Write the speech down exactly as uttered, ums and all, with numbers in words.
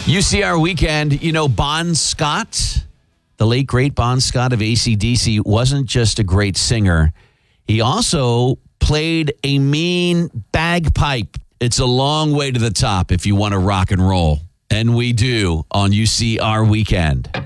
U C R Weekend, you know, Bon Scott, the late, great Bon Scott of A C D C, wasn't just a great singer. He also played a mean bagpipe. It's a long way to the top if you want to rock and roll. And we do on U C R Weekend.